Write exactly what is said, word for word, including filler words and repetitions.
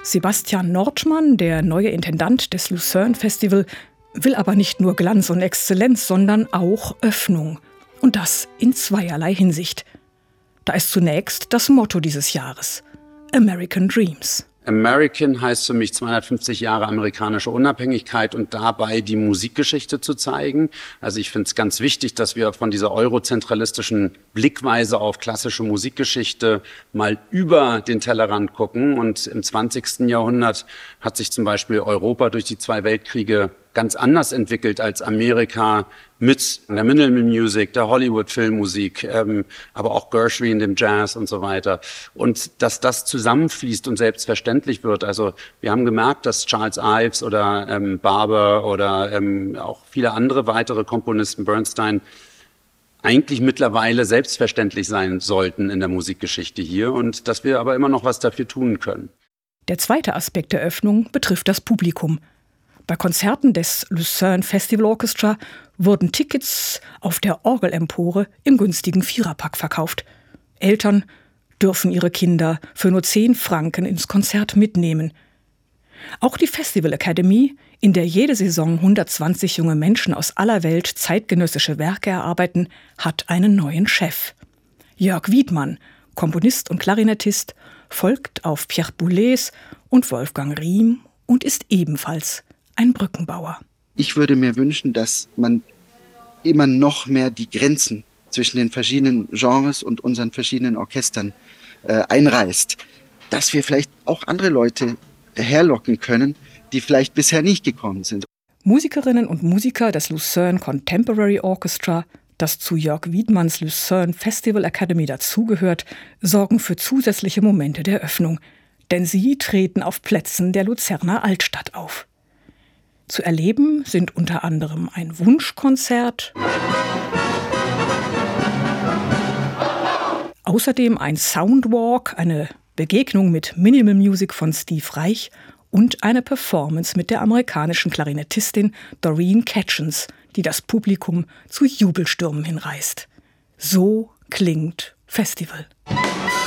Sebastian Nordmann, der neue Intendant des Lucerne Festival, will aber nicht nur Glanz und Exzellenz, sondern auch Öffnung. Und das in zweierlei Hinsicht. Da ist zunächst das Motto dieses Jahres: American Dreams. American heißt für mich zweihundertfünfzig Jahre amerikanische Unabhängigkeit und dabei die Musikgeschichte zu zeigen. Also ich finde es ganz wichtig, dass wir von dieser eurozentralistischen Blickweise auf klassische Musikgeschichte mal über den Tellerrand gucken. Und im zwanzigsten Jahrhundert hat sich zum Beispiel Europa durch die zwei Weltkriege ganz anders entwickelt als Amerika mit der Minimal Music, der Hollywood-Filmmusik, ähm, aber auch Gershwin, dem Jazz und so weiter. Und dass das zusammenfließt und selbstverständlich wird. Also wir haben gemerkt, dass Charles Ives oder ähm, Barber oder ähm, auch viele andere weitere Komponisten, Bernstein, eigentlich mittlerweile selbstverständlich sein sollten in der Musikgeschichte hier und dass wir aber immer noch was dafür tun können. Der zweite Aspekt der Öffnung betrifft das Publikum. Bei Konzerten des Lucerne Festival Orchestra wurden Tickets auf der Orgelempore im günstigen Viererpack verkauft. Eltern dürfen ihre Kinder für nur zehn Franken ins Konzert mitnehmen. Auch die Festival Academy, in der jede Saison hundertzwanzig junge Menschen aus aller Welt zeitgenössische Werke erarbeiten, hat einen neuen Chef. Jörg Wiedmann, Komponist und Klarinettist, folgt auf Pierre Boulez und Wolfgang Riem und ist ebenfalls ein Brückenbauer. Ich würde mir wünschen, dass man immer noch mehr die Grenzen zwischen den verschiedenen Genres und unseren verschiedenen Orchestern äh, einreißt. Dass wir vielleicht auch andere Leute herlocken können, die vielleicht bisher nicht gekommen sind. Musikerinnen und Musiker des Lucerne Contemporary Orchestra, das zu Jörg Wiedmanns Lucerne Festival Academy dazugehört, sorgen für zusätzliche Momente der Öffnung. Denn sie treten auf Plätzen der Luzerner Altstadt auf. Zu erleben sind unter anderem ein Wunschkonzert, außerdem ein Soundwalk, eine Begegnung mit Minimal Music von Steve Reich und eine Performance mit der amerikanischen Klarinettistin Doreen Catchins, die das Publikum zu Jubelstürmen hinreißt. So klingt Festival.